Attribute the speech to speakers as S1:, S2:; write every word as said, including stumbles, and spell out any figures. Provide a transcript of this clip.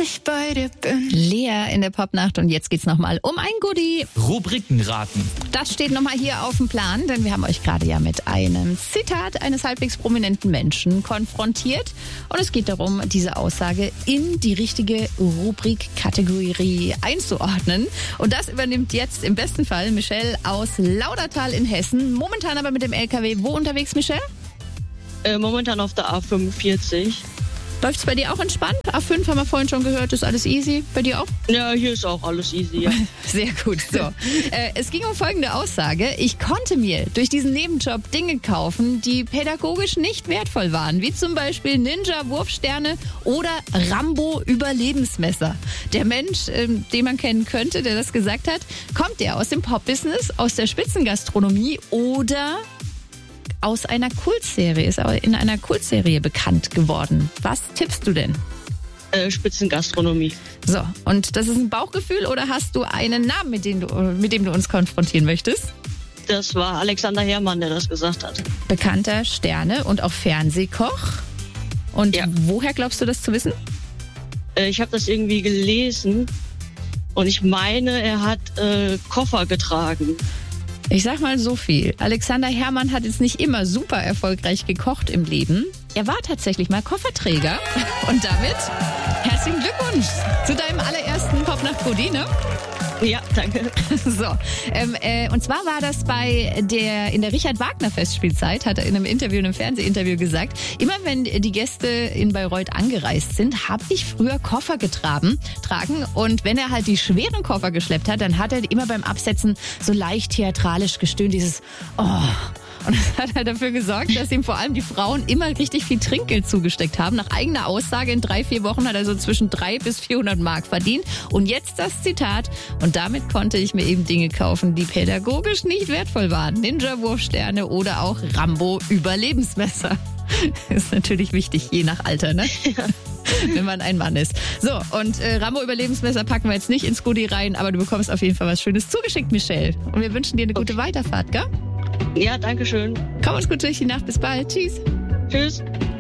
S1: ich bei dir bin.
S2: Lea in der Popnacht und jetzt geht's nochmal um ein Goodie.
S3: Rubrikenraten.
S2: Das steht nochmal hier auf dem Plan, denn wir haben euch gerade ja mit einem Zitat eines halbwegs prominenten Menschen konfrontiert. Und es geht darum, diese Aussage in die richtige Rubrikkategorie einzuordnen. Und das übernimmt jetzt im besten Fall Michelle aus Laudertal in Hessen. Momentan aber mit dem L K W wo unterwegs, Michelle?
S4: Äh, momentan auf der A fünfundvierzig.
S2: Läuft's bei dir auch entspannt? A fünf haben wir vorhin schon gehört, ist alles easy. Bei dir auch?
S4: Ja, hier ist auch alles easy, ja.
S2: Sehr gut. So, äh, es ging um folgende Aussage. Ich konnte mir durch diesen Nebenjob Dinge kaufen, die pädagogisch nicht wertvoll waren, wie zum Beispiel Ninja-Wurfsterne oder Rambo-Überlebensmesser. Der Mensch, ähm, den man kennen könnte, der das gesagt hat, kommt der aus dem Pop-Business, aus der Spitzengastronomie oder aus einer Kultserie, ist aber in einer Kultserie bekannt geworden. Was tippst du denn?
S4: Äh, Spitzengastronomie.
S2: So, und das ist ein Bauchgefühl oder hast du einen Namen, mit dem du, mit dem du uns konfrontieren möchtest?
S4: Das war Alexander Herrmann, der das gesagt hat.
S2: Bekannter Sterne- und auch Fernsehkoch. Und
S4: Ja.
S2: woher glaubst du das zu wissen?
S4: Äh, ich habe das irgendwie gelesen und ich meine, er hat äh, Koffer getragen.
S2: Ich sag mal so viel. Alexander Herrmann hat jetzt nicht immer super erfolgreich gekocht im Leben. Er war tatsächlich mal Kofferträger. Und damit herzlichen Glückwunsch zu deinem allerersten Popnacht-Goodie, ne?
S4: Ja, danke.
S2: So, ähm, äh, und zwar war das bei der, in der Richard-Wagner-Festspielzeit, hat er in einem Interview, in einem Fernsehinterview gesagt, immer wenn die Gäste in Bayreuth angereist sind, habe ich früher Koffer getragen, tragen und wenn er halt die schweren Koffer geschleppt hat, dann hat er immer beim Absetzen so leicht theatralisch gestöhnt, dieses Oh. Und das hat halt dafür gesorgt, dass ihm vor allem die Frauen immer richtig viel Trinkgeld zugesteckt haben. Nach eigener Aussage, in drei, vier Wochen hat er so zwischen dreihundert bis vierhundert Mark verdient. Und jetzt das Zitat. Und damit konnte ich mir eben Dinge kaufen, die pädagogisch nicht wertvoll waren. Ninja-Wurfsterne oder auch Rambo-Überlebensmesser. Ist natürlich wichtig, je nach Alter, ne?
S4: Ja.
S2: Wenn man ein Mann ist. So, und äh, Rambo-Überlebensmesser packen wir jetzt nicht ins Goodie rein, aber du bekommst auf jeden Fall was Schönes zugeschickt, Michelle. Und wir wünschen dir eine gute Weiterfahrt, gell?
S4: Ja, danke schön.
S2: Komm uns gut durch die Nacht. Bis bald. Tschüss.
S4: Tschüss.